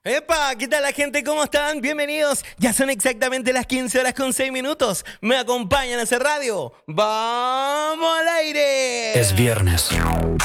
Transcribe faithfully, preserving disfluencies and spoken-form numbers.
¡Epa! ¿Qué tal la gente? ¿Cómo están? Bienvenidos. Ya son exactamente las quince horas con seis minutos. Me acompañan a hacer radio. ¡Vamos al aire! Es viernes.